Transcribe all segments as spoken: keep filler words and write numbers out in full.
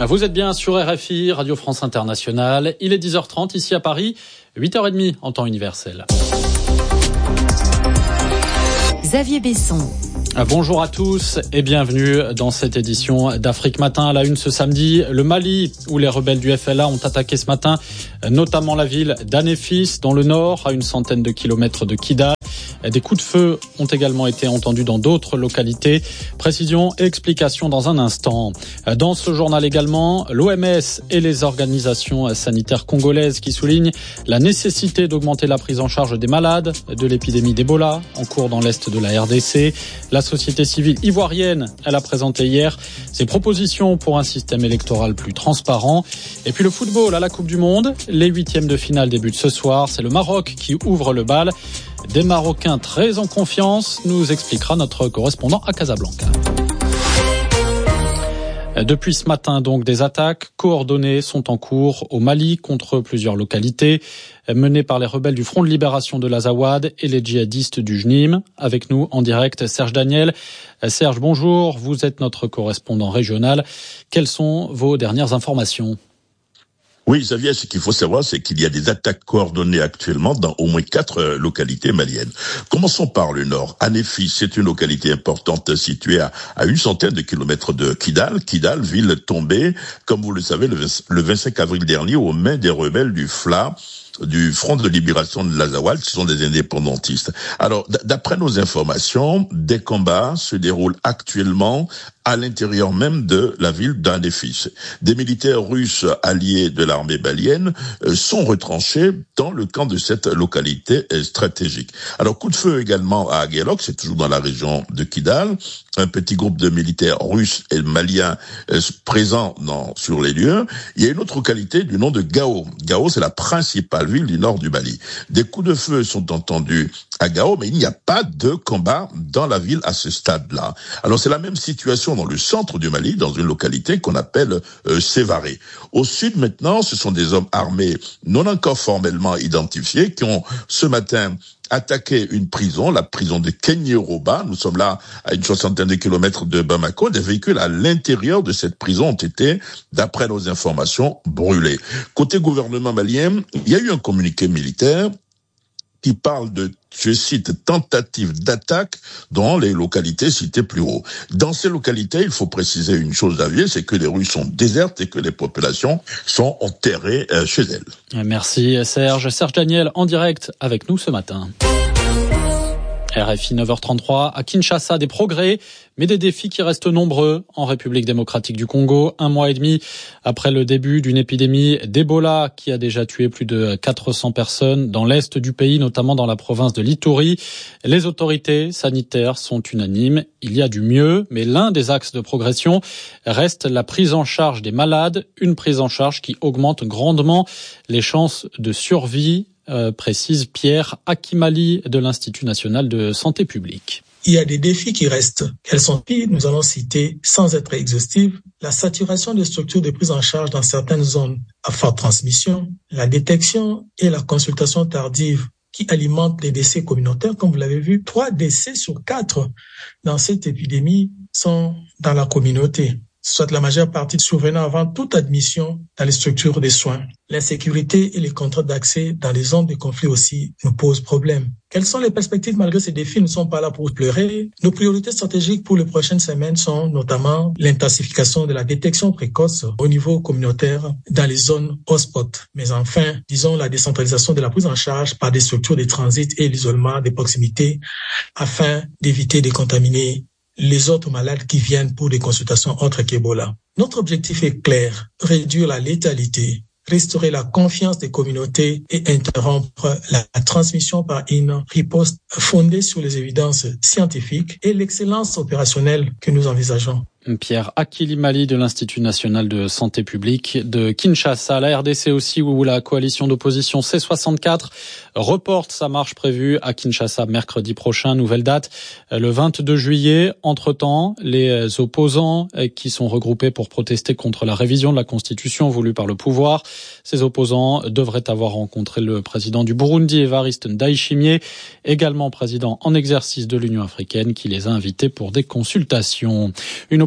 Vous êtes bien sur R F I, Radio France Internationale. Il est dix heures trente ici à Paris, huit heures trente en temps universel. Xavier Besson. Bonjour à tous et bienvenue dans cette édition d'Afrique Matin. À la une ce samedi, le Mali, où les rebelles du F L A ont attaqué ce matin, notamment la ville d'Anéfis, dans le nord, à une centaine de kilomètres de Kidal. Des coups de feu ont également été entendus dans d'autres localités. Précision et explication dans un instant. Dans ce journal également, l'O M S et les organisations sanitaires congolaises qui soulignent la nécessité d'augmenter la prise en charge des malades de l'épidémie d'Ebola en cours dans l'est de la R D C. La société civile ivoirienne, elle a présenté hier ses propositions pour un système électoral plus transparent. Et puis le football à la Coupe du Monde. Les huitièmes de finale débutent ce soir. C'est le Maroc qui ouvre le bal. Des Marocains très en confiance, nous expliquera notre correspondant à Casablanca. Depuis ce matin, donc, des attaques coordonnées sont en cours au Mali contre plusieurs localités menées par les rebelles du Front de Libération de l'Azawad et les djihadistes du J N I M. Avec nous en direct, Serge Daniel. Serge, bonjour. Vous êtes notre correspondant régional. Quelles sont vos dernières informations ? Oui, Xavier, ce qu'il faut savoir, c'est qu'il y a des attaques coordonnées actuellement dans au moins quatre localités maliennes. Commençons par le nord. Anéfis, c'est une localité importante située à, à une centaine de kilomètres de Kidal. Kidal, ville tombée, comme vous le savez, le, le vingt-cinq avril dernier aux mains des rebelles du F L A, du Front de Libération de l'Azawad, qui sont des indépendantistes. Alors, d'après nos informations, des combats se déroulent actuellement à l'intérieur même de la ville d'Anéfis. Des militaires russes alliés de l'armée malienne sont retranchés dans le camp de cette localité stratégique. Alors, coup de feu également à Aguelok, c'est toujours dans la région de Kidal. Un petit groupe de militaires russes et maliens présents dans, sur les lieux. Il y a une autre localité du nom de Gao. Gao, c'est la principale ville du nord du Mali. Des coups de feu sont entendus à Gao, mais il n'y a pas de combat dans la ville à ce stade-là. Alors, c'est la même situation dans le centre du Mali, dans une localité qu'on appelle euh, Sévaré. Au sud, maintenant, ce sont des hommes armés non encore formellement identifiés qui ont, ce matin, attaqué une prison, la prison de Kenyoroba. Nous sommes là à une soixantaine de kilomètres de Bamako. Des véhicules à l'intérieur de cette prison ont été, d'après nos informations, brûlés. Côté gouvernement malien, il y a eu un communiqué militaire qui parle de, je cite, tentative d'attaque dans les localités citées plus haut. Dans ces localités, il faut préciser une chose, Xavier, c'est que les rues sont désertes et que les populations sont enterrées euh, chez elles. Merci Serge. Serge Daniel en direct avec nous ce matin. R F I neuf heures trente-trois, à Kinshasa, des progrès, mais des défis qui restent nombreux en République démocratique du Congo. Un mois et demi après le début d'une épidémie d'Ebola qui a déjà tué plus de quatre cents personnes dans l'est du pays, notamment dans la province de l'Ituri. Les autorités sanitaires sont unanimes. Il y a du mieux, mais l'un des axes de progression reste la prise en charge des malades, une prise en charge qui augmente grandement les chances de survie. Euh, précise Pierre Akimali de l'Institut national de santé publique. Il y a des défis qui restent. Quels sont-ils? Nous allons citer, sans être exhaustifs, la saturation des structures de prise en charge dans certaines zones à forte transmission, la détection et la consultation tardive qui alimentent les décès communautaires. Comme vous l'avez vu, trois décès sur quatre dans cette épidémie sont dans la communauté, soit la majeure partie survenant avant toute admission dans les structures de soins. L'insécurité et les contraintes d'accès dans les zones de conflit aussi nous posent problème. Quelles sont les perspectives malgré ces défis? Nous ne sommes pas là pour pleurer. Nos priorités stratégiques pour les prochaines semaines sont notamment l'intensification de la détection précoce au niveau communautaire dans les zones hotspot. Mais enfin, disons la décentralisation de la prise en charge par des structures de transit et l'isolement des proximités afin d'éviter de contaminer les autres malades qui viennent pour des consultations autres qu'Ebola. Notre objectif est clair, réduire la létalité, restaurer la confiance des communautés et interrompre la transmission par une riposte fondée sur les évidences scientifiques et l'excellence opérationnelle que nous envisageons. Pierre Akilimali de l'Institut national de santé publique de Kinshasa. La R D C aussi, où la coalition d'opposition C soixante-quatre reporte sa marche prévue à Kinshasa mercredi prochain. Nouvelle date, le vingt-deux juillet. Entre-temps, les opposants qui sont regroupés pour protester contre la révision de la Constitution voulue par le pouvoir, ces opposants devraient avoir rencontré le président du Burundi, Evariste Ndayishimiye, également président en exercice de l'Union africaine, qui les a invités pour des consultations. Une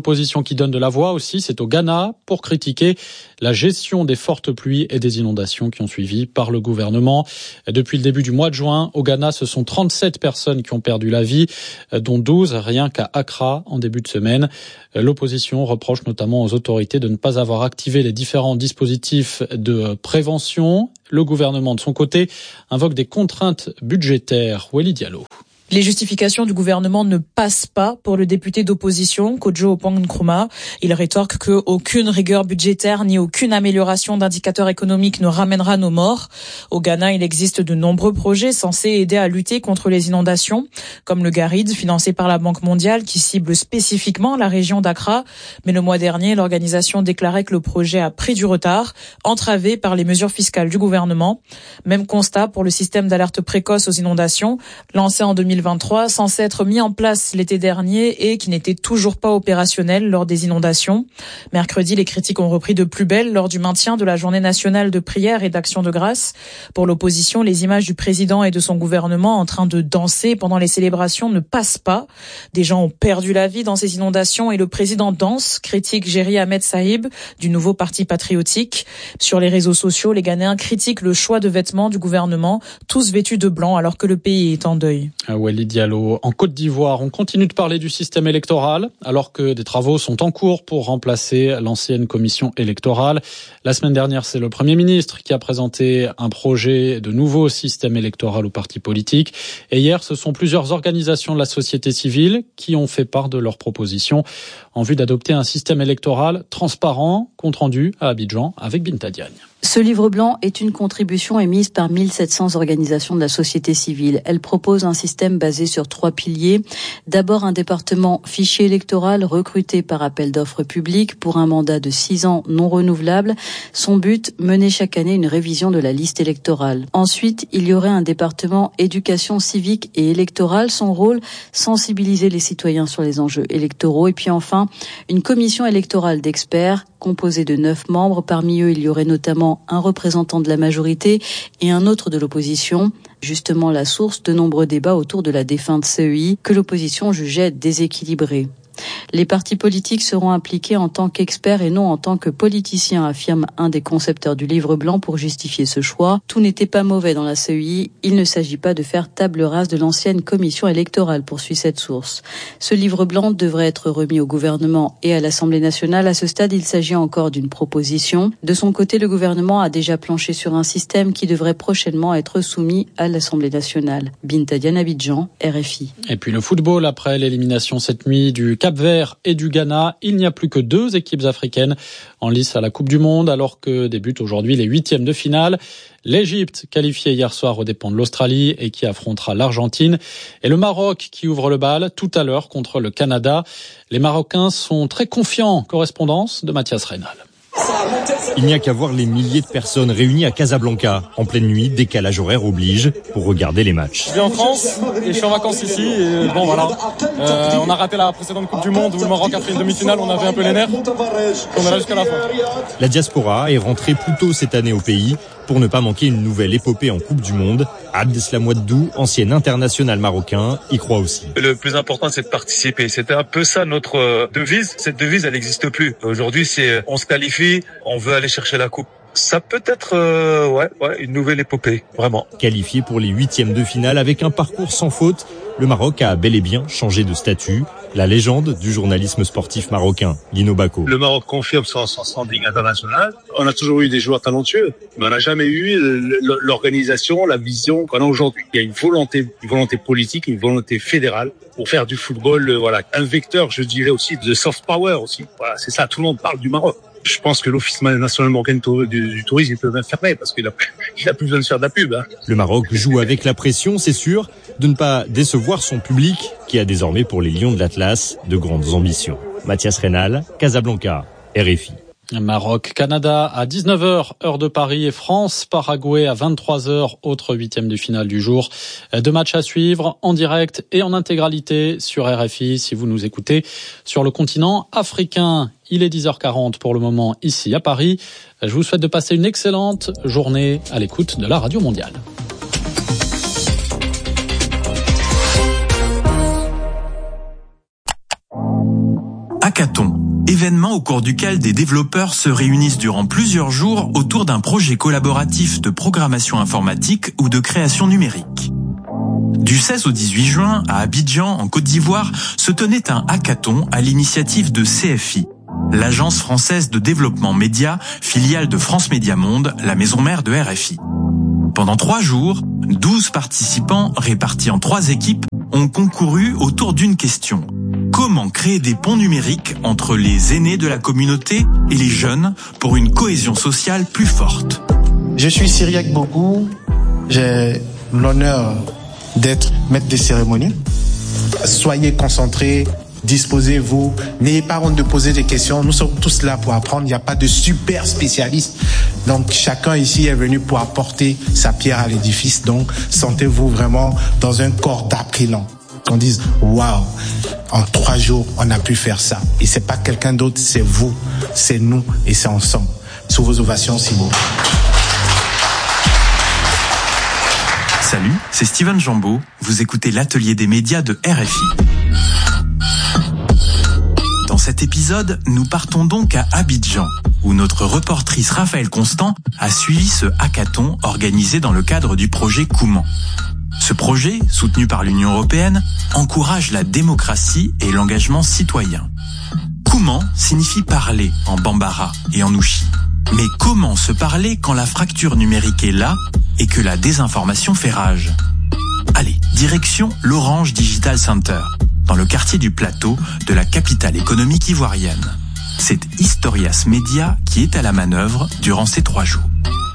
l'opposition qui donne de la voix aussi, c'est au Ghana pour critiquer la gestion des fortes pluies et des inondations qui ont suivi par le gouvernement. Depuis le début du mois de juin, au Ghana, ce sont trente-sept personnes qui ont perdu la vie, dont douze rien qu'à Accra en début de semaine. L'opposition reproche notamment aux autorités de ne pas avoir activé les différents dispositifs de prévention. Le gouvernement, de son côté, invoque des contraintes budgétaires. Weli Diallo. Les justifications du gouvernement ne passent pas pour le député d'opposition, Kojo Oppong Nkrumah. Il rétorque qu'aucune rigueur budgétaire ni aucune amélioration d'indicateurs économiques ne ramènera nos morts. Au Ghana, il existe de nombreux projets censés aider à lutter contre les inondations, comme le GARID, financé par la Banque mondiale, qui cible spécifiquement la région d'Accra. Mais le mois dernier, l'organisation déclarait que le projet a pris du retard, entravé par les mesures fiscales du gouvernement. Même constat pour le système d'alerte précoce aux inondations, lancé en deux mille vingt-trois, censé être mis en place l'été dernier et qui n'était toujours pas opérationnel lors des inondations. Mercredi, les critiques ont repris de plus belle lors du maintien de la journée nationale de prière et d'action de grâce. Pour l'opposition, les images du président et de son gouvernement en train de danser pendant les célébrations ne passent pas. Des gens ont perdu la vie dans ces inondations et le président danse, critique Jerry Ahmed Sahib du nouveau parti patriotique. Sur les réseaux sociaux, les Ghanéens critiquent le choix de vêtements du gouvernement, tous vêtus de blanc alors que le pays est en deuil. Ah ouais. Weli Diallo. En Côte d'Ivoire, on continue de parler du système électoral alors que des travaux sont en cours pour remplacer l'ancienne commission électorale. La semaine dernière, c'est le Premier ministre qui a présenté un projet de nouveau système électoral aux partis politiques. Et hier, ce sont plusieurs organisations de la société civile qui ont fait part de leurs propositions en vue d'adopter un système électoral transparent, compte rendu à Abidjan avec Binta Diagne. Ce livre blanc est une contribution émise par mille sept cents organisations de la société civile. Elle propose un système basé sur trois piliers. D'abord, un département fichier électoral recruté par appel d'offres publiques pour un mandat de six ans non renouvelable. Son but, mener chaque année une révision de la liste électorale. Ensuite, il y aurait un département éducation civique et électorale. Son rôle, sensibiliser les citoyens sur les enjeux électoraux. Et puis enfin, une commission électorale d'experts composée de neuf membres. Parmi eux, il y aurait notamment un représentant de la majorité et un autre de l'opposition. Justement la source de nombreux débats autour de la défunte C E I que l'opposition jugeait déséquilibrée. Les partis politiques seront impliqués en tant qu'experts et non en tant que politiciens, affirme un des concepteurs du livre blanc pour justifier ce choix. Tout n'était pas mauvais dans la C E I. Il ne s'agit pas de faire table rase de l'ancienne commission électorale, poursuit cette source. Ce livre blanc devrait être remis au gouvernement et à l'Assemblée nationale. À ce stade, il s'agit encore d'une proposition. De son côté, le gouvernement a déjà planché sur un système qui devrait prochainement être soumis à l'Assemblée nationale. Binta Diagne, Abidjan, R F I. Et puis le football, après l'élimination cette nuit du Cap-Vert et du Ghana, il n'y a plus que deux équipes africaines en lice à la Coupe du Monde, alors que débutent aujourd'hui les huitièmes de finale. L'Égypte, qualifiée hier soir aux dépens de l'Australie et qui affrontera l'Argentine, et le Maroc qui ouvre le bal tout à l'heure contre le Canada. Les Marocains sont très confiants. Correspondance de Mathias Reynal. Il n'y a qu'à voir les milliers de personnes réunies à Casablanca. En pleine nuit, décalage horaire oblige pour regarder les matchs. Je vis en France et je suis en vacances ici. Et bon voilà, euh, on a raté la précédente Coupe du Monde où le Maroc a fait une demi-finale, on avait un peu les nerfs. On est là jusqu'à la fin. La diaspora est rentrée plus tôt cette année au pays pour ne pas manquer une nouvelle épopée en Coupe du Monde. Abdeslam Ouaddou, ancien international marocain, y croit aussi. Le plus important, c'est de participer. C'était un peu ça notre devise. Cette devise, elle n'existe plus. Aujourd'hui, c'est on se qualifie, on veut aller chercher la coupe. Ça peut être euh, ouais, ouais, une nouvelle épopée, vraiment. Qualifié pour les huitièmes de finale avec un parcours sans faute, le Maroc a bel et bien changé de statut. La légende du journalisme sportif marocain, Lino Bako. Le Maroc confirme son, son standing international. On a toujours eu des joueurs talentueux, mais on n'a jamais eu l'organisation, la vision qu'on a aujourd'hui. Il y a une volonté, une volonté politique, une volonté fédérale pour faire du football, voilà, un vecteur, je dirais aussi, de soft power aussi. Voilà, c'est ça. Tout le monde parle du Maroc. Je pense que l'Office national marocain du, du tourisme, il peut même fermer parce qu'il a, il a plus besoin de faire de la pub. Hein. Le Maroc joue avec la pression, c'est sûr, de ne pas décevoir son public qui a désormais pour les Lions de l'Atlas de grandes ambitions. Mathias Reynal, Casablanca, R F I. Maroc, Canada à dix-neuf heures, heure de Paris, et France, Paraguay à vingt-trois heures, autre huitième de finale du jour. Deux matchs à suivre en direct et en intégralité sur R F I si vous nous écoutez sur le continent africain. Il est dix heures quarante pour le moment ici à Paris. Je vous souhaite de passer une excellente journée à l'écoute de la Radio Mondiale. hackathon, événement au cours duquel des développeurs se réunissent durant plusieurs jours autour d'un projet collaboratif de programmation informatique ou de création numérique. Du seize au dix-huit juin, à Abidjan, en Côte d'Ivoire, se tenait un hackathon à l'initiative de C F I, l'Agence française de développement média, filiale de France Média Monde, la maison mère de R F I. Pendant trois jours, douze participants répartis en trois équipes ont concouru autour d'une question. Comment créer des ponts numériques entre les aînés de la communauté et les jeunes pour une cohésion sociale plus forte? Je suis Cyriac Bokou, j'ai l'honneur d'être maître des cérémonies. Soyez concentrés, disposez-vous, n'ayez pas honte de poser des questions. Nous sommes tous là pour apprendre, il n'y a pas de super spécialiste. Donc chacun ici est venu pour apporter sa pierre à l'édifice. Donc sentez-vous vraiment dans un corps d'apprenant. Qu'on dise waouh, en trois jours on a pu faire ça. Et c'est pas quelqu'un d'autre, c'est vous, c'est nous et c'est ensemble. Sous vos ovations, s'il vous plaît. Salut, c'est Steven Jambeau. Vous écoutez l'atelier des médias de R F I. Dans cet épisode, nous partons donc à Abidjan, où notre reportrice Raphaël Constant a suivi ce hackathon organisé dans le cadre du projet Kouman. Ce projet, soutenu par l'Union européenne, encourage la démocratie et l'engagement citoyen. Kouman signifie parler en bambara et en ouchi. Mais comment se parler quand la fracture numérique est là et que la désinformation fait rage? Allez, direction l'Orange Digital Center, dans le quartier du Plateau de la capitale économique ivoirienne. C'est Historias Media qui est à la manœuvre durant ces trois jours.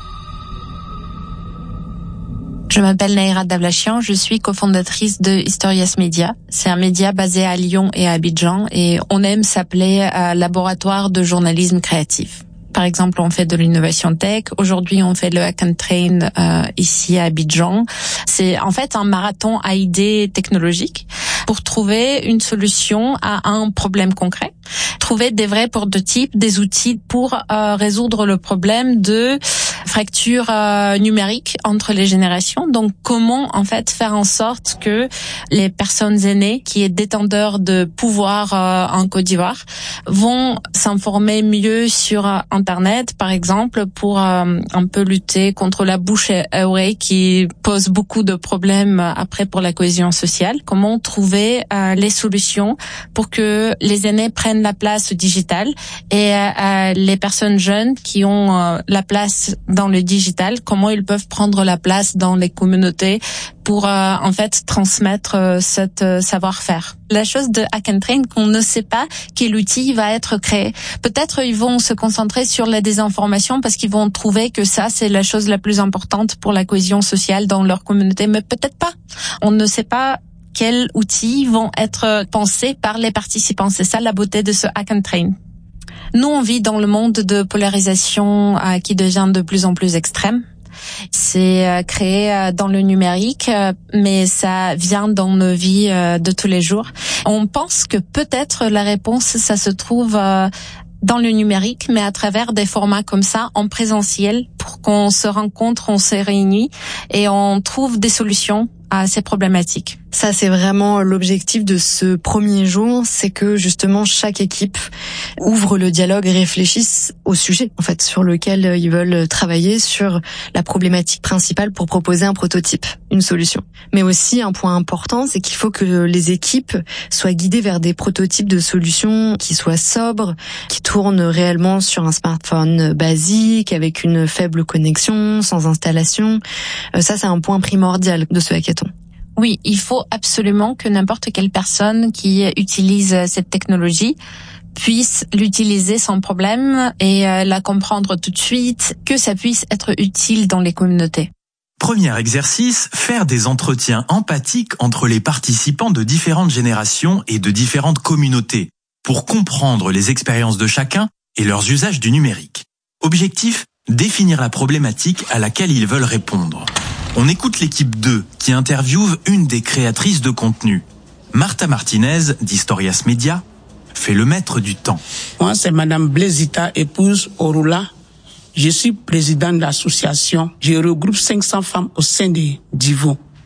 Je m'appelle Naïra Davlachian, je suis cofondatrice de Historias Media. C'est un média basé à Lyon et à Abidjan et on aime s'appeler euh, laboratoire de journalisme créatif. Par exemple, on fait de l'innovation tech. Aujourd'hui, on fait le Hack and Train euh, ici à Abidjan. C'est en fait un marathon à idées technologiques pour trouver une solution à un problème concret. Trouver des vrais prototypes, des outils pour euh, résoudre le problème de fracture euh, numérique entre les générations. Donc, comment en fait faire en sorte que les personnes aînées qui est détenteurs de pouvoir euh, en Côte d'Ivoire vont s'informer mieux sur euh, Internet, par exemple, pour euh, un peu lutter contre la bouche à oreille qui pose beaucoup de problèmes après pour la cohésion sociale. Comment trouver euh, les solutions pour que les aînés prennent la place digitale et euh, les personnes jeunes qui ont euh, la place dans le digital, comment ils peuvent prendre la place dans les communautés pour euh, en fait transmettre euh, cette euh, savoir-faire. La chose de Hack and Train, qu'on ne sait pas quel outil va être créé. Peut-être ils vont se concentrer sur la désinformation parce qu'ils vont trouver que ça c'est la chose la plus importante pour la cohésion sociale dans leur communauté, mais peut-être pas. On ne sait pas quels outils vont être pensés par les participants. C'est ça la beauté de ce Hack and Train. Nous, on vit dans le monde de polarisation euh, qui devient de plus en plus extrême. C'est euh, créé euh, dans le numérique, euh, mais ça vient dans nos vies euh, de tous les jours. On pense que peut-être la réponse, ça se trouve euh, dans le numérique, mais à travers des formats comme ça, en présentiel, pour qu'on se rencontre, on se réunit et on trouve des solutions à ces problématiques. Ça, c'est vraiment l'objectif de ce premier jour, c'est que justement chaque équipe ouvre le dialogue et réfléchisse au sujet, en fait, sur lequel ils veulent travailler, sur la problématique principale pour proposer un prototype, une solution. Mais aussi, un point important, c'est qu'il faut que les équipes soient guidées vers des prototypes de solutions qui soient sobres, qui tournent réellement sur un smartphone basique, avec une faible connexion, sans installation. Ça, c'est un point primordial de ce hackathon. Oui, il faut absolument que n'importe quelle personne qui utilise cette technologie puisse l'utiliser sans problème et la comprendre tout de suite, que ça puisse être utile dans les communautés. Premier exercice, faire des entretiens empathiques entre les participants de différentes générations et de différentes communautés pour comprendre les expériences de chacun et leurs usages du numérique. Objectif, définir la problématique à laquelle ils veulent répondre. On écoute l'équipe deux qui interviewe une des créatrices de contenu. Martha Martinez, d'Historias Media, fait le maître du temps. Moi, c'est Madame Blaisita, épouse Orula. Je suis président de l'association. Je regroupe cinq cents femmes au sein de Divo.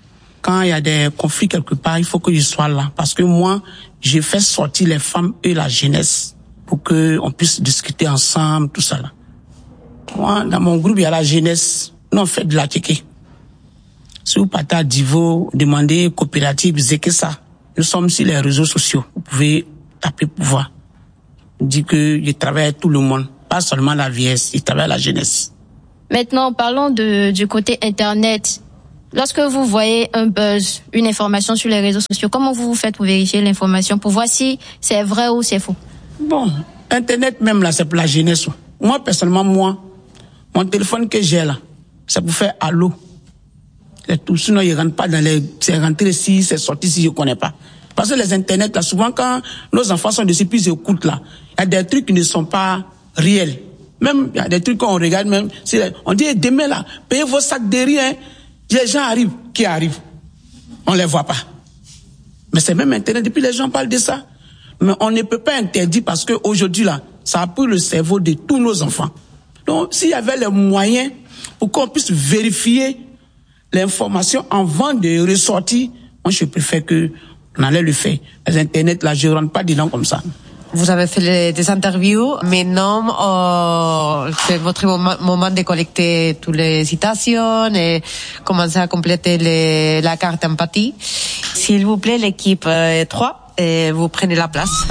quand il y a des conflits quelque part, il faut que je sois là. Parce que moi, je fais sortir les femmes et la jeunesse pour que on puisse discuter ensemble, tout ça là. Moi, dans mon groupe, il y a la jeunesse. Nous, on fait de la kéké. Si vous partez à Divo, demandez coopérative, Zeke ça. Nous sommes sur les réseaux sociaux. Vous pouvez taper pour voir. On dit que je travaille avec tout le monde. Pas seulement la vieillesse, je travaille avec la jeunesse. Maintenant, parlons de, du côté Internet. Lorsque vous voyez un buzz, une information sur les réseaux sociaux, comment vous vous faites pour vérifier l'information, pour voir si c'est vrai ou c'est faux? Bon, Internet même là, c'est pour la jeunesse. Moi, personnellement, moi, mon téléphone que j'ai là, c'est pour faire allô. C'est tout. Sinon, il rentre pas dans les, c'est rentré ici, c'est sorti si je connais pas. Parce que les Internets là, souvent quand nos enfants sont dessus, puis ils écoutent là, il y a des trucs qui ne sont pas réels. Même, il y a des trucs qu'on regarde même, on dit, demain là, payez vos sacs de rien. Les gens arrivent, qui arrivent, on les voit pas. Mais c'est même Internet, depuis les gens parlent de ça. Mais on ne peut pas interdire parce que aujourd'hui là, ça a pris le cerveau de tous nos enfants. Donc, s'il y avait les moyens pour qu'on puisse vérifier l'information avant de ressortir, moi je préfère que on allait le faire. Les Internet là, je rentre pas dedans comme ça. Vous avez fait les, des interviews. Maintenant, euh, c'est votre moment, moment de collecter toutes les citations et commencer à compléter les, la carte empathie. S'il vous plaît, l'équipe euh, trois, et vous prenez la place.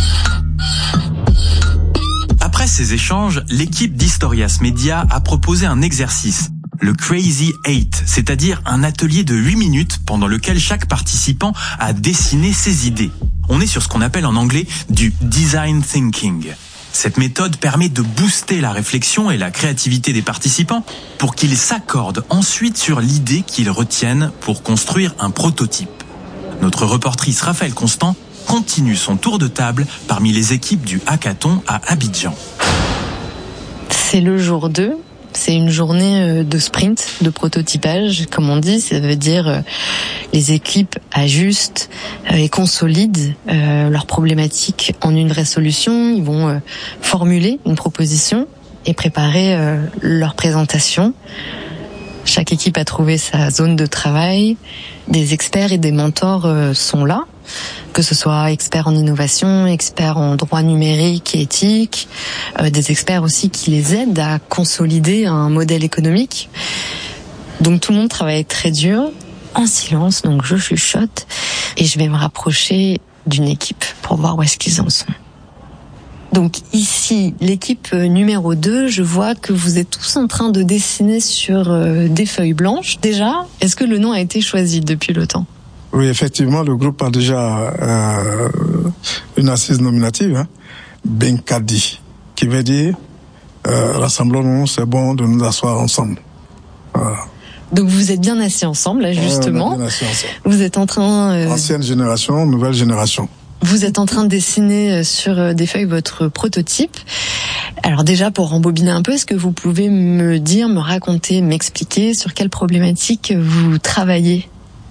Après ces échanges, l'équipe d'Historias Media a proposé un exercice, le Crazy Eight, c'est-à-dire un atelier de huit minutes pendant lequel chaque participant a dessiné ses idées. On est sur ce qu'on appelle en anglais du design thinking. Cette méthode permet de booster la réflexion et la créativité des participants pour qu'ils s'accordent ensuite sur l'idée qu'ils retiennent pour construire un prototype. Notre reportrice Raphaël Constant continue son tour de table parmi les équipes du hackathon à Abidjan. C'est le jour deux. C'est une journée de sprint, de prototypage, comme on dit. Ça veut dire les équipes ajustent et consolident leurs problématiques en une vraie solution. Ils vont formuler une proposition et préparer leur présentation. Chaque équipe a trouvé sa zone de travail. Des experts et des mentors sont là, que ce soit experts en innovation, experts en droit numérique et éthique, euh, des experts aussi qui les aident à consolider un modèle économique. Donc tout le monde travaille très dur, en silence, donc je chuchote, et je vais me rapprocher d'une équipe pour voir où est-ce qu'ils en sont. Donc ici, l'équipe numéro deux, je vois que vous êtes tous en train de dessiner sur euh, des feuilles blanches. Déjà, est-ce que le nom a été choisi depuis le temps ? Oui, effectivement, le groupe a déjà euh, une assise nominative, hein, Benkadi, qui veut dire euh, rassemblons-nous, c'est bon de nous asseoir ensemble. Voilà. Donc vous êtes bien assis ensemble, là, justement. Ouais, on est bien assis ensemble. Vous êtes en train... Euh... Ancienne génération, nouvelle génération. Vous êtes en train de dessiner sur des feuilles votre prototype. Alors déjà, pour rembobiner un peu, est-ce que vous pouvez me dire, me raconter, m'expliquer sur quelle problématique vous travaillez ?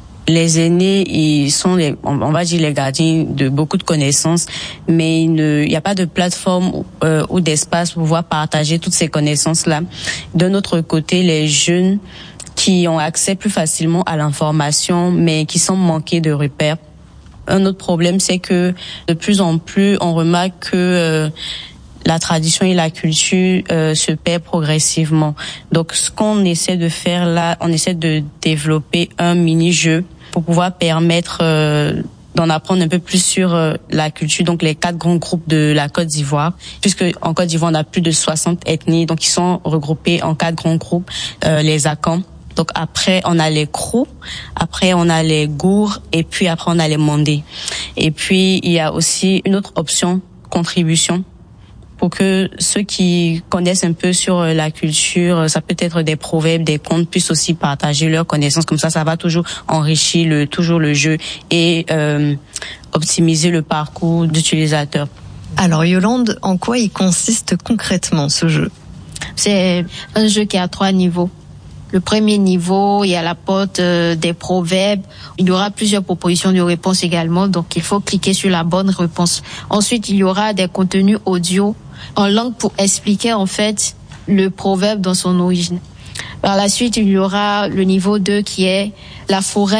Les aînés, ils sont les, on va dire les gardiens de beaucoup de connaissances, mais il ne, il n'y a pas de plateforme euh, ou d'espace pour pouvoir partager toutes ces connaissances-là. De notre côté, les jeunes qui ont accès plus facilement à l'information, mais qui sont manqués de repères. Un autre problème, c'est que de plus en plus, on remarque que euh, la tradition et la culture euh, se perdent progressivement. Donc, ce qu'on essaie de faire là, on essaie de développer un mini-jeu pour pouvoir permettre euh, d'en apprendre un peu plus sur euh, la culture, donc les quatre grands groupes de la Côte d'Ivoire, puisque en Côte d'Ivoire, on a plus de soixante ethnies, donc ils sont regroupés en quatre grands groupes, euh, les Akans. Donc après, on a les Krou, après on a les Gour, et puis après on a les Mandés. Et puis, il y a aussi une autre option, contribution, pour que ceux qui connaissent un peu sur la culture, ça peut être des proverbes, des contes, puissent aussi partager leurs connaissances. Comme ça, ça va toujours enrichir le, toujours le jeu et euh, optimiser le parcours d'utilisateur. Alors Yolande, en quoi il consiste concrètement ce jeu ? C'est un jeu qui a trois niveaux. Le premier niveau, il y a la porte euh, des proverbes. Il y aura plusieurs propositions de réponses également, donc il faut cliquer sur la bonne réponse. Ensuite, il y aura des contenus audio en langue pour expliquer en fait le proverbe dans son origine. Par la suite, il y aura le niveau deux qui est la forêt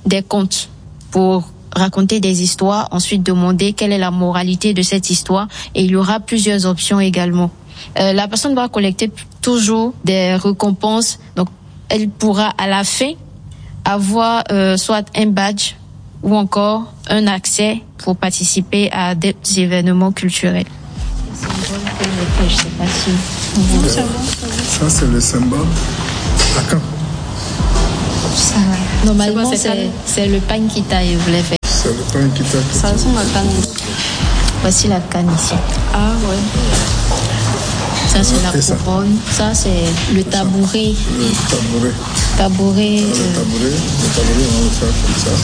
des contes pour raconter des histoires, ensuite demander quelle est la moralité de cette histoire, et il y aura plusieurs options également. Euh, la personne va collecter toujours des récompenses, donc elle pourra à la fin avoir euh, soit un badge ou encore un accès pour participer à des événements culturels. Je sais pas si vous... Ça, ça c'est le symbole. D'accord. Ça, ouais. Normalement, c'est, c'est, c'est le pain qui taille, vous l'avez fait. C'est le pain qui taille. Ça ressemble à la canne. Voici la canne ici. Ah ouais. Ça, c'est la couronne. Ça, c'est le tabouret. Le tabouret. Tabouret. Ah, le tabouret. Le tabouret, on va le faire comme ça.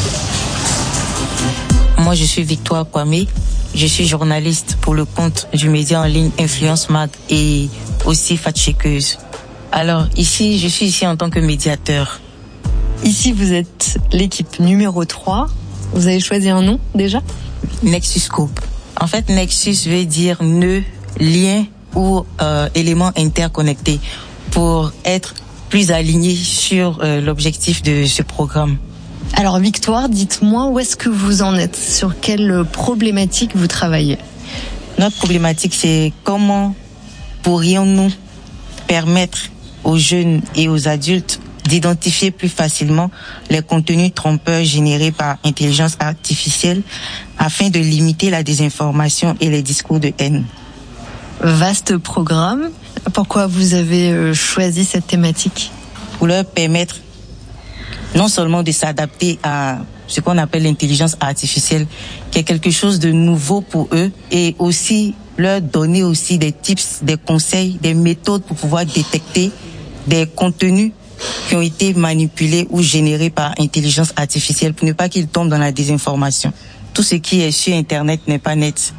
Moi, je suis Victoire Kwame. Je suis journaliste pour le compte du média en ligne Influence Mag et aussi fact-checkeuse. Alors, ici, je suis ici en tant que médiateur. Ici, vous êtes l'équipe numéro trois. Vous avez choisi un nom, déjà ? Nexus Scope. En fait, Nexus veut dire nœud, lien ou euh, élément interconnecté pour être plus aligné sur euh, l'objectif de ce programme. Alors Victoire, dites-moi où est-ce que vous en êtes, sur quelle problématique vous travaillez ? Notre problématique, c'est comment pourrions-nous permettre aux jeunes et aux adultes d'identifier plus facilement les contenus trompeurs générés par intelligence artificielle afin de limiter la désinformation et les discours de haine. Vaste programme. Pourquoi vous avez choisi cette thématique ? Pour leur permettre non seulement de s'adapter à ce qu'on appelle l'intelligence artificielle, qui est quelque chose de nouveau pour eux, et aussi leur donner aussi des tips, des conseils, des méthodes pour pouvoir détecter des contenus qui ont été manipulés ou générés par intelligence artificielle pour ne pas qu'ils tombent dans la désinformation. Tout ce qui est sur Internet n'est pas net.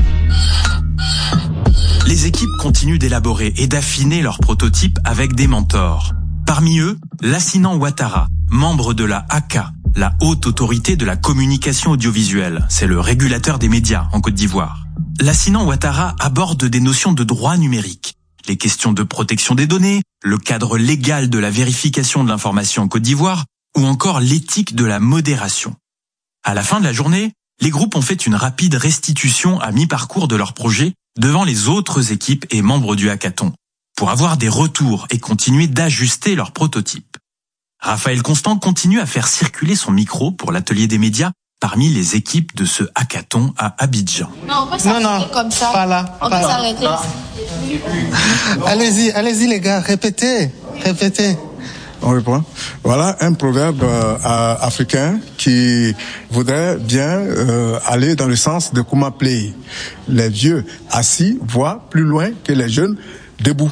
Les équipes continuent d'élaborer et d'affiner leurs prototypes avec des mentors. Parmi eux, Lassinan Ouattara, membre de la A C A, la Haute Autorité de la Communication Audiovisuelle. C'est le régulateur des médias en Côte d'Ivoire. Lassinan Ouattara aborde des notions de droit numérique, les questions de protection des données, le cadre légal de la vérification de l'information en Côte d'Ivoire ou encore l'éthique de la modération. À la fin de la journée, les groupes ont fait une rapide restitution à mi-parcours de leur projet devant les autres équipes et membres du hackathon, pour avoir des retours et continuer d'ajuster leurs prototypes. Raphaël Constant continue à faire circuler son micro pour l'atelier des médias parmi les équipes de ce hackathon à Abidjan. Non, on peut s'arrêter non, non, comme ça. Pas là. On pas peut là. s'arrêter. Allez-y, allez-y les gars, répétez, répétez. On reprend. Voilà un proverbe euh, africain qui voudrait bien euh, aller dans le sens de Kuma Play. Les vieux assis voient plus loin que les jeunes debout.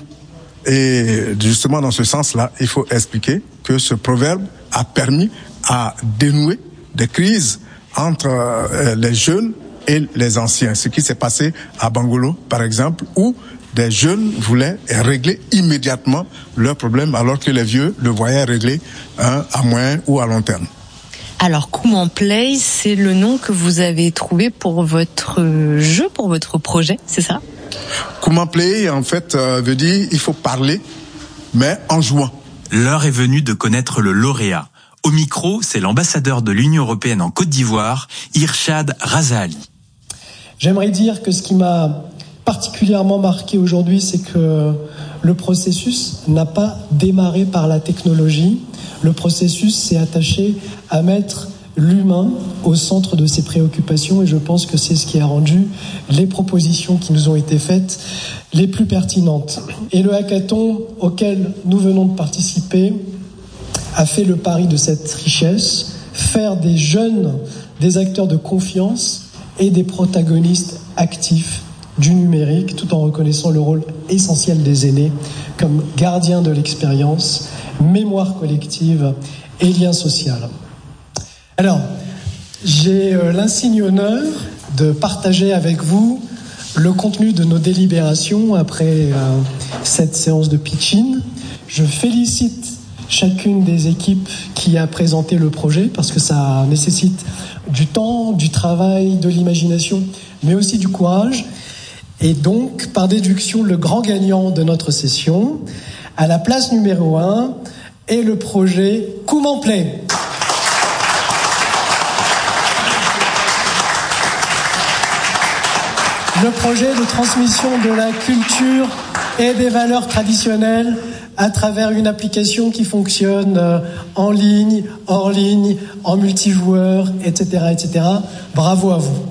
Et justement dans ce sens-là, il faut expliquer que ce proverbe a permis à dénouer des crises entre euh, les jeunes et les anciens. Ce qui s'est passé à Bangolo, par exemple, où des jeunes voulaient régler immédiatement leurs problèmes alors que les vieux le voyaient régler hein, à moyen ou à long terme. Alors, Comment Play, c'est le nom que vous avez trouvé pour votre jeu, pour votre projet, c'est ça ? Comment Play, en fait, euh, veut dire il faut parler, mais en jouant. L'heure est venue de connaître le lauréat. Au micro, c'est l'ambassadeur de l'Union européenne en Côte d'Ivoire, Irshad Razali. J'aimerais dire que ce qui m'a particulièrement marqué aujourd'hui, c'est que le processus n'a pas démarré par la technologie. Le processus s'est attaché à mettre l'humain au centre de ses préoccupations et je pense que c'est ce qui a rendu les propositions qui nous ont été faites les plus pertinentes. Et le hackathon auquel nous venons de participer a fait le pari de cette richesse, faire des jeunes des acteurs de confiance et des protagonistes actifs du numérique, tout en reconnaissant le rôle essentiel des aînés comme gardiens de l'expérience, mémoire collective et lien social. Alors, j'ai euh, l'insigne honneur de partager avec vous le contenu de nos délibérations après euh, cette séance de pitching. Je félicite chacune des équipes qui a présenté le projet parce que ça nécessite du temps, du travail, de l'imagination, mais aussi du courage. Et donc, par déduction, le grand gagnant de notre session, à la place numéro un, est le projet Comment Play. le projet de transmission de la culture et des valeurs traditionnelles à travers une application qui fonctionne en ligne, hors ligne, en multijoueur, et cetera, et cetera. Bravo à vous.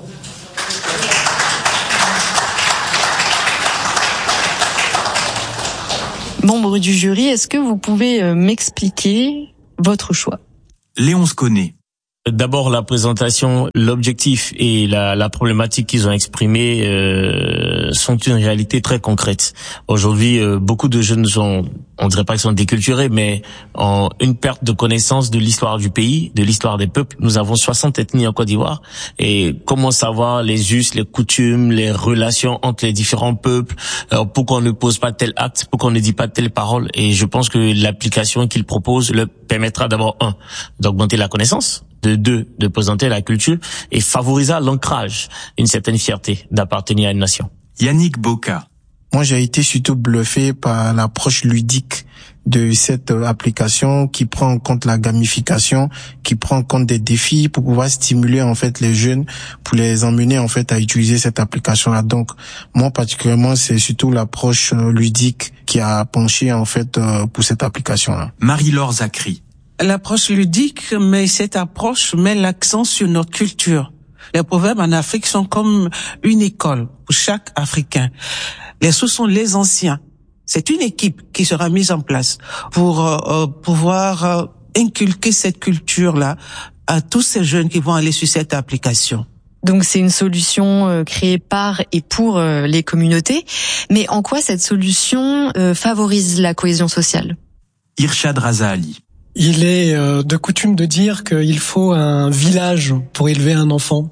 Membre du jury, est-ce que vous pouvez m'expliquer votre choix? Léonce Connet. D'abord, la présentation, l'objectif et la, la problématique qu'ils ont exprimée euh, sont une réalité très concrète. Aujourd'hui, euh, beaucoup de jeunes sont, on dirait pas qu'ils sont déculturés, mais ont une perte de connaissance de l'histoire du pays, de l'histoire des peuples. Nous avons soixante ethnies en Côte d'Ivoire. Et comment savoir les us, les coutumes, les relations entre les différents peuples, euh, pourquoi on ne pose pas tel acte, pourquoi on ne dit pas telle parole. Et je pense que l'application qu'ils proposent le permettra d'abord, un, d'augmenter la connaissance, de deux, de présenter la culture et favoriser l'ancrage, une certaine fierté d'appartenir à une nation. Yannick Boka. Moi, j'ai été surtout bluffé par l'approche ludique de cette application qui prend en compte la gamification, qui prend en compte des défis pour pouvoir stimuler en fait les jeunes, pour les emmener en fait à utiliser cette application-là. Donc, moi particulièrement, c'est surtout l'approche ludique qui a penché en fait pour cette application-là. Marie-Laure Zachry. L'approche ludique, mais cette approche met l'accent sur notre culture. Les proverbes en Afrique sont comme une école pour chaque Africain. Les sous sont les anciens. C'est une équipe qui sera mise en place pour euh, pouvoir euh, inculquer cette culture-là à tous ces jeunes qui vont aller sur cette application. Donc c'est une solution euh, créée par et pour euh, les communautés. Mais en quoi cette solution euh, favorise la cohésion sociale? Irshad Raza Ali. Il est euh, de coutume de dire qu'il faut un village pour élever un enfant.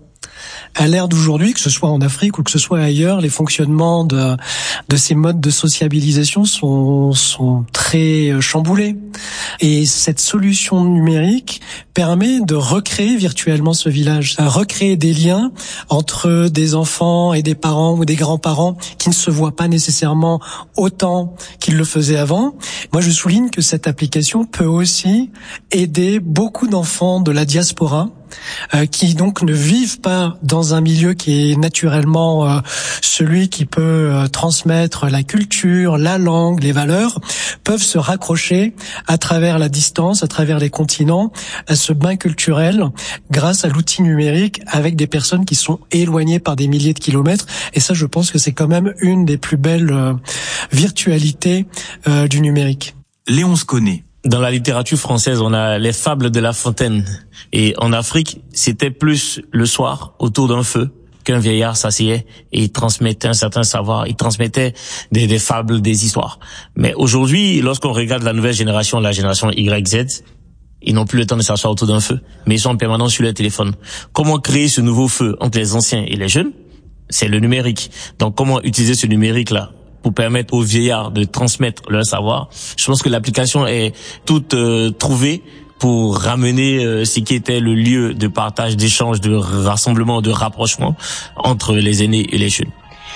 À l'ère d'aujourd'hui, que ce soit en Afrique ou que ce soit ailleurs, les fonctionnements de, de ces modes de sociabilisation sont, sont très chamboulés. Et cette solution numérique permet de recréer virtuellement ce village, recréer des liens entre des enfants et des parents ou des grands-parents qui ne se voient pas nécessairement autant qu'ils le faisaient avant. Moi, je souligne que cette application peut aussi aider beaucoup d'enfants de la diaspora Euh, qui donc ne vivent pas dans un milieu qui est naturellement euh, celui qui peut euh, transmettre la culture, la langue, les valeurs, peuvent se raccrocher à travers la distance, à travers les continents, à ce bain culturel grâce à l'outil numérique avec des personnes qui sont éloignées par des milliers de kilomètres. Et ça, je pense que c'est quand même une des plus belles euh, virtualités euh, du numérique. Léonce Connet. Dans la littérature française, on a les fables de La Fontaine. Et en Afrique, c'était plus le soir, autour d'un feu, qu'un vieillard s'asseyait et il transmettait un certain savoir, il transmettait des, des fables, des histoires. Mais aujourd'hui, lorsqu'on regarde la nouvelle génération, la génération Y Z, ils n'ont plus le temps de s'asseoir autour d'un feu, mais ils sont en permanence sur leur téléphone. Comment créer ce nouveau feu entre les anciens et les jeunes? C'est le numérique. Donc comment utiliser ce numérique-là pour permettre aux vieillards de transmettre leur savoir? Je pense que l'application est toute euh, trouvée pour ramener euh, ce qui était le lieu de partage, d'échange, de rassemblement, de rapprochement entre les aînés et les jeunes.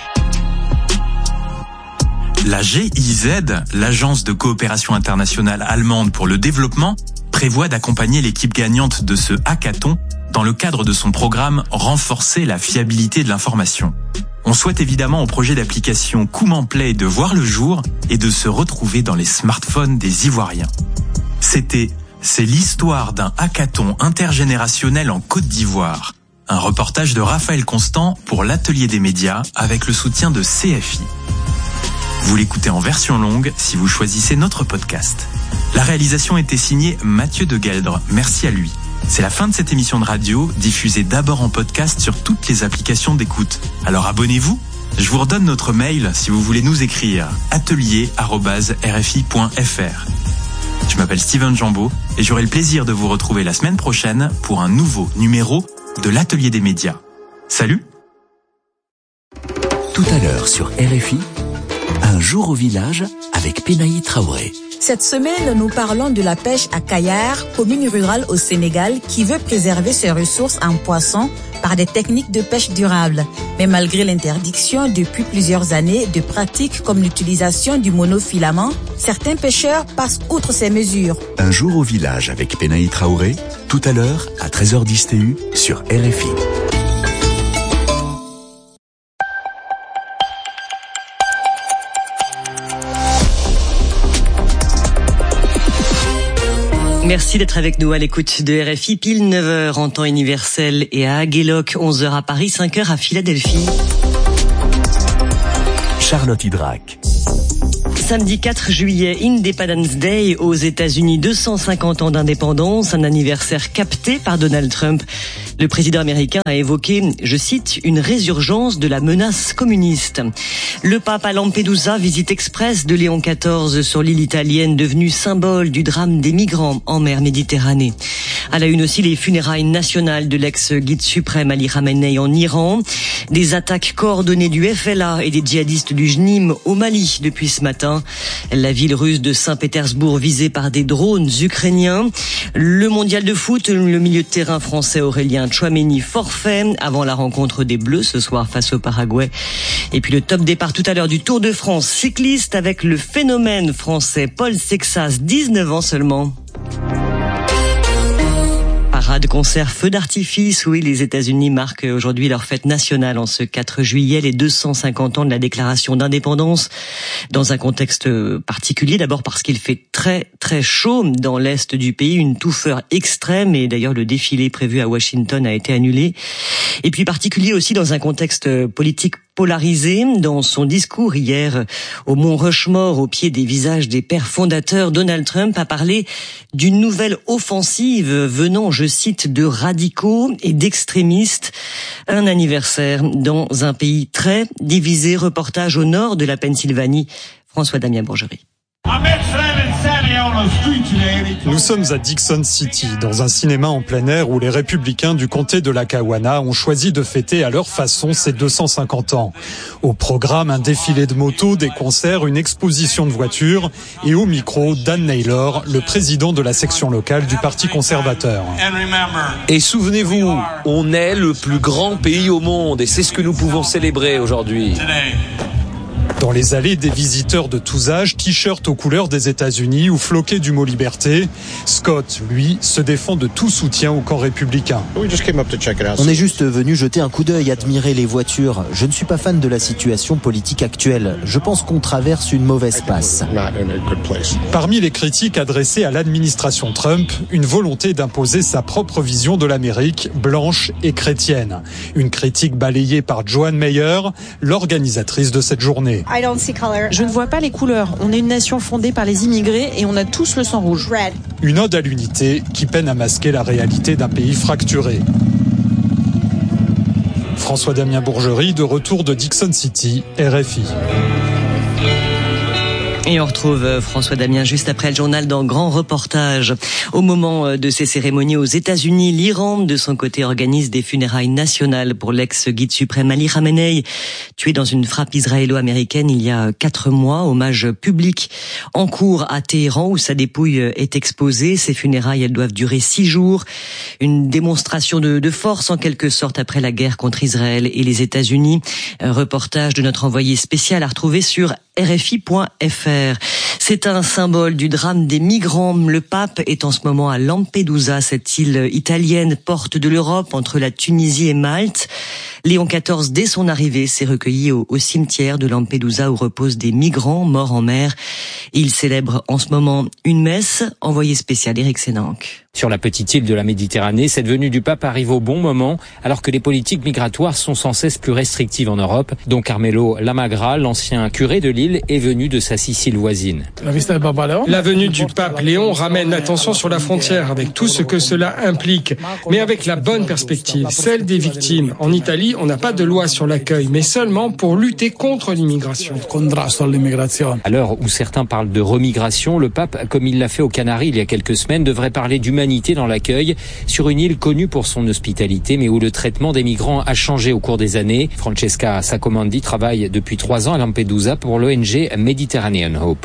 La G I Z, l'Agence de coopération internationale allemande pour le développement, prévoit d'accompagner l'équipe gagnante de ce hackathon dans le cadre de son programme Renforcer la fiabilité de l'information. On souhaite évidemment au projet d'application Kouman Play de voir le jour et de se retrouver dans les smartphones des Ivoiriens. C'était C'est l'histoire d'un hackathon intergénérationnel en Côte d'Ivoire. Un reportage de Raphaël Constant pour l'Atelier des médias avec le soutien de C F I. Vous l'écoutez en version longue si vous choisissez notre podcast. La réalisation était signée Mathieu de Gueldre. Merci à lui. C'est la fin de cette émission de radio, diffusée d'abord en podcast sur toutes les applications d'écoute. Alors abonnez-vous. Je vous redonne notre mail si vous voulez nous écrire atelier arobase r f i point f r. Je m'appelle Steven Jambeau et j'aurai le plaisir de vous retrouver la semaine prochaine pour un nouveau numéro de l'Atelier des médias. Salut! Tout à l'heure sur R F I, un jour au village avec Penaï Traoré. Cette semaine, nous parlons de la pêche à Kayar, commune rurale au Sénégal, qui veut préserver ses ressources en poissons par des techniques de pêche durables. Mais malgré l'interdiction depuis plusieurs années de pratiques comme l'utilisation du monofilament, certains pêcheurs passent outre ces mesures. Un jour au village avec Penaï Traoré, tout à l'heure à treize heures dix T U sur R F I. Merci d'être avec nous à l'écoute de R F I, pile neuf heures en temps universel et à Agueloc, onze heures à Paris, cinq heures à Philadelphie. Charlotte Hydrac. Samedi quatre juillet, Independence Day aux États-Unis, deux cent cinquante ans d'indépendance, un anniversaire capté par Donald Trump. Le président américain a évoqué, je cite, une résurgence de la menace communiste. Le pape à Lampedusa, visite express de Léon quatorze sur l'île italienne devenue symbole du drame des migrants en mer Méditerranée. À la une aussi les funérailles nationales de l'ex-guide suprême Ali Khamenei en Iran. Des attaques coordonnées du F L A et des djihadistes du J N I M au Mali depuis ce matin. La ville russe de Saint-Pétersbourg visée par des drones ukrainiens. Le mondial de foot, le milieu de terrain français Aurélien Tchouaméni forfait avant la rencontre des Bleus ce soir face au Paraguay. Et puis le top départ tout à l'heure du Tour de France cycliste avec le phénomène français Paul Sexas, dix-neuf ans seulement. Parade, concert, feu d'artifice. Oui, les États-Unis marquent aujourd'hui leur fête nationale en ce quatre juillet, les deux cent cinquante ans de la déclaration d'indépendance, dans un contexte particulier. D'abord parce qu'il fait très très chaud dans l'est du pays, une touffeur extrême, et d'ailleurs le défilé prévu à Washington a été annulé. Et puis particulier aussi dans un contexte politique polarisé. Dans son discours hier au Mont Rushmore, au pied des visages des pères fondateurs, Donald Trump a parlé d'une nouvelle offensive venant, je cite, de radicaux et d'extrémistes. Un anniversaire dans un pays très divisé. Reportage au nord de la Pennsylvanie. François-Damien Bourgerie. Nous sommes à Dixon City, dans un cinéma en plein air où les républicains du comté de Lackawanna ont choisi de fêter à leur façon ces deux cent cinquante ans. Au programme, un défilé de motos, des concerts, une exposition de voitures et au micro, Dan Naylor, le président de la section locale du Parti conservateur. Et souvenez-vous, on est le plus grand pays au monde et c'est ce que nous pouvons célébrer aujourd'hui. Dans les allées, des visiteurs de tous âges, t-shirts aux couleurs des États-Unis ou floqués du mot liberté. Scott, lui, se défend de tout soutien au camp républicain. On est juste venu jeter un coup d'œil, admirer les voitures. Je ne suis pas fan de la situation politique actuelle. Je pense qu'on traverse une mauvaise passe. Parmi les critiques adressées à l'administration Trump, une volonté d'imposer sa propre vision de l'Amérique, blanche et chrétienne. Une critique balayée par Joan Meyer, l'organisatrice de cette journée. Je ne vois pas les couleurs. On est une nation fondée par les immigrés et on a tous le sang rouge. Une ode à l'unité qui peine à masquer la réalité d'un pays fracturé. François-Damien Bourgerie, de retour de Dixon City, R F I. Et on retrouve François Damien juste après le journal dans Grand Reportage. Au moment de ces cérémonies aux États-Unis, l'Iran, de son côté, organise des funérailles nationales pour l'ex-guide suprême Ali Khamenei, tué dans une frappe israélo-américaine il y a quatre mois. Hommage public en cours à Téhéran où sa dépouille est exposée. Ces funérailles, elles doivent durer six jours. Une démonstration de, de force en quelque sorte après la guerre contre Israël et les États-Unis. Un reportage de notre envoyé spécial à retrouver sur R F I point F R. C'est un symbole du drame des migrants. Le pape est en ce moment à Lampedusa, cette île italienne, porte de l'Europe entre la Tunisie et Malte. Léon quatorze, dès son arrivée, s'est recueilli au, au cimetière de Lampedusa où reposent des migrants morts en mer. Il célèbre en ce moment une messe. Envoyé spécial Éric Sénanque. Sur la petite île de la Méditerranée, cette venue du pape arrive au bon moment, alors que les politiques migratoires sont sans cesse plus restrictives en Europe. Don Carmelo Lamagra, l'ancien curé de l'île, est venu de sa Sicile voisine. La venue du pape Léon ramène l'attention sur la frontière, avec tout ce que cela implique, mais avec la bonne perspective, celle des victimes. En Italie, on n'a pas de loi sur l'accueil, mais seulement pour lutter contre l'immigration. À l'heure où certains parlent de remigration, le pape, comme il l'a fait aux Canaries il y a quelques semaines, devrait parler d'humanité dans l'accueil sur une île connue pour son hospitalité, mais où le traitement des migrants a changé au cours des années. Francesca Sacomandi travaille depuis trois ans à Lampedusa pour l'O N G Mediterranean Hope.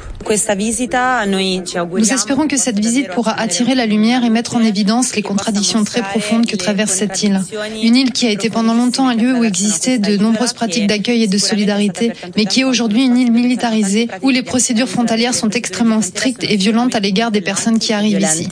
Nous espérons que cette visite pourra attirer la lumière et mettre en évidence les contradictions très profondes que traverse cette île. Une île qui a été pendant longtemps un lieu où existaient de nombreuses pratiques d'accueil et de solidarité, mais qui est aujourd'hui une île militarisée où les procédures frontalières sont extrêmement strictes et violentes à l'égard des personnes qui arrivent ici.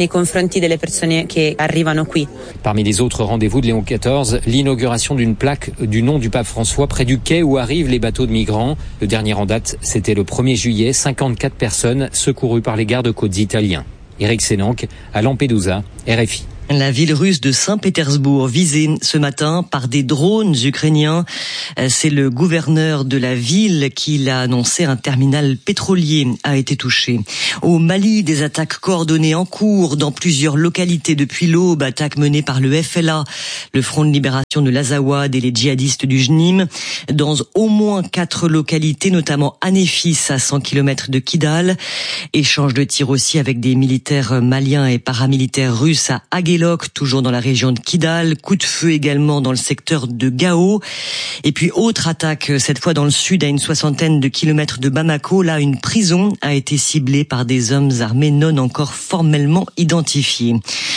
Parmi les autres rendez-vous de Léon quatorze, l'inauguration d'une plaque du nom du pape François près du quai où arrivent les bateaux de migrants. Le dernier en date, c'était le premier juillet, cinquante-quatre personnes secourues par les gardes-côtes italiens. Eric Sénanque à Lampedusa, R F I. La ville russe de Saint-Pétersbourg visée ce matin par des drones ukrainiens. C'est le gouverneur de la ville qui l'a annoncé. Un terminal pétrolier a été touché. Au Mali, des attaques coordonnées en cours dans plusieurs localités depuis l'aube. Attaques menées par le F L A, le Front de libération de l'Azawad et les djihadistes du J N I M. Dans au moins quatre localités, notamment à Néfis, à cent kilomètres de Kidal. Échange de tirs aussi avec des militaires maliens et paramilitaires russes à Aguelok, toujours dans la région de Kidal. Coup de feu également dans le secteur de Gao. Et puis autre attaque, cette fois dans le sud, à une soixantaine de kilomètres de Bamako. Là, une prison a été ciblée par des hommes armés non encore formellement identifiés.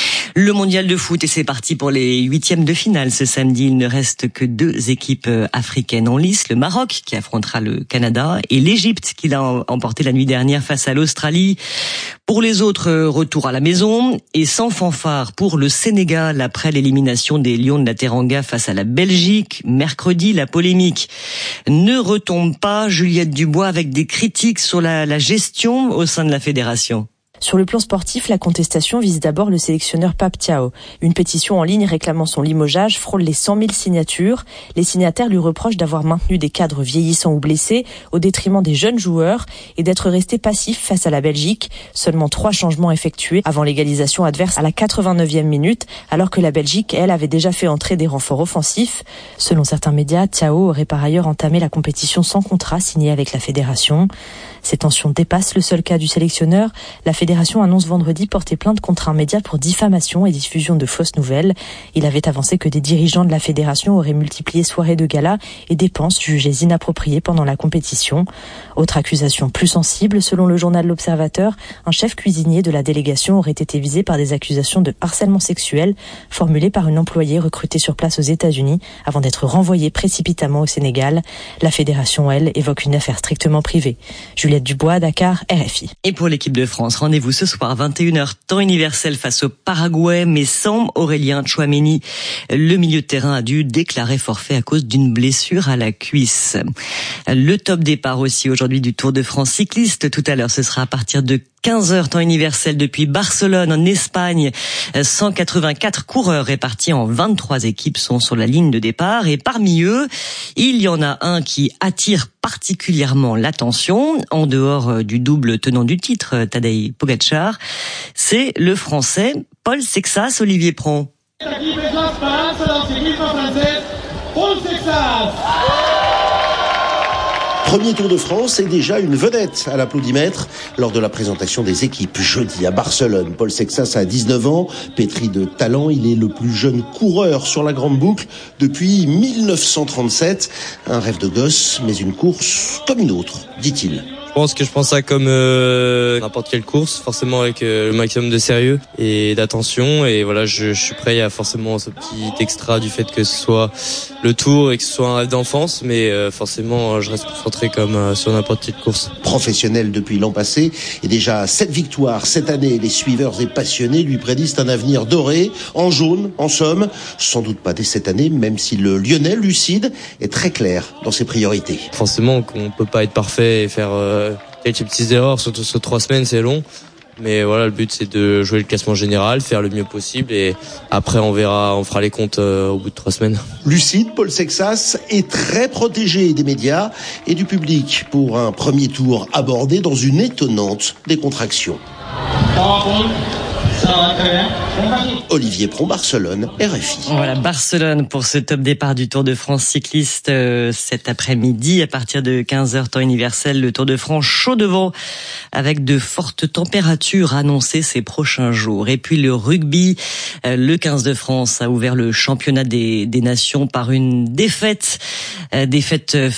Le mondial de foot, et c'est parti pour les huitièmes de finale ce samedi. Il ne reste que deux équipes africaines en lice. Le Maroc qui affrontera le Canada et l'Égypte qui l'a emporté la nuit dernière face à l'Australie. Pour les autres, retour à la maison et sans fanfare pour le Sénégal après l'élimination des Lions de la Teranga face à la Belgique. Mercredi, la polémique ne retombe pas. Juliette Dubois avec des critiques sur la, la gestion au sein de la fédération. Sur le plan sportif, la contestation vise d'abord le sélectionneur Pape Thiaw. Une pétition en ligne réclamant son limogeage frôle les cent mille signatures. Les signataires lui reprochent d'avoir maintenu des cadres vieillissants ou blessés au détriment des jeunes joueurs et d'être resté passif face à la Belgique. Seulement trois changements effectués avant l'égalisation adverse à la quatre-vingt-neuvième minute, alors que la Belgique, elle, avait déjà fait entrer des renforts offensifs. Selon certains médias, Thiaw aurait par ailleurs entamé la compétition sans contrat signé avec la fédération. Ces tensions dépassent le seul cas du sélectionneur. La fédération annonce vendredi porter plainte contre un média pour diffamation et diffusion de fausses nouvelles. Il avait avancé que des dirigeants de la fédération auraient multiplié soirées de gala et dépenses jugées inappropriées pendant la compétition. Autre accusation plus sensible, selon le journal L'Observateur, un chef cuisinier de la délégation aurait été visé par des accusations de harcèlement sexuel formulées par une employée recrutée sur place aux États-Unis avant d'être renvoyée précipitamment au Sénégal. La fédération, elle, évoque une affaire strictement privée. Juliette Dubois, Dakar, R F I. Et pour l'équipe de France, rendez-vous ce soir vingt et une heures temps universel face au Paraguay, mais sans Aurélien Tchouaméni. Le milieu de terrain a dû déclarer forfait à cause d'une blessure à la cuisse. Le top départ aussi aujourd'hui du Tour de France cycliste. Tout à l'heure, ce sera à partir de quinze heures temps universel depuis Barcelone en Espagne. cent quatre-vingt-quatre coureurs répartis en vingt-trois équipes sont sur la ligne de départ et parmi eux, il y en a un qui attire particulièrement l'attention en dehors du double tenant du titre, Tadej Pogačar. C'est le Français Paul Sexas. Olivier Pron. Premier Tour de France et déjà une vedette à l'applaudimètre lors de la présentation des équipes jeudi à Barcelone. Paul Sexas a dix-neuf ans, pétri de talent, il est le plus jeune coureur sur la grande boucle depuis mille neuf cent trente-sept. Un rêve de gosse, mais une course comme une autre, dit-il. Je pense que je pense ça comme euh, n'importe quelle course, forcément avec euh, le maximum de sérieux et d'attention. Et voilà, je, je suis prêt. Il y a forcément ce petit extra du fait que ce soit le Tour et que ce soit un rêve d'enfance, mais euh, forcément, je reste concentré comme euh, sur n'importe quelle course. Professionnel depuis l'an passé et déjà sept victoires cette année. Les suiveurs et passionnés lui prédisent un avenir doré, en jaune, en somme. Sans doute pas dès cette année, même si le Lyonnais lucide est très clair dans ses priorités. Forcément, qu'on peut pas être parfait et faire euh, quelques petites erreurs, surtout sur trois semaines, c'est long. Mais voilà, le but c'est de jouer le classement général, faire le mieux possible et après on verra, on fera les comptes euh, au bout de trois semaines. Lucide, Paul Sexas est très protégé des médias et du public pour un premier tour abordé dans une étonnante décontraction. Olivier Pron, Barcelone, R F I. Voilà, Barcelone pour ce top départ du Tour de France cycliste euh, cet après-midi à partir de quinze heures temps universel. Le Tour de France chaud devant avec de fortes températures annoncées ces prochains jours. Et puis le rugby, euh, le quinze de France a ouvert le championnat des, des nations par une défaite, euh, défaite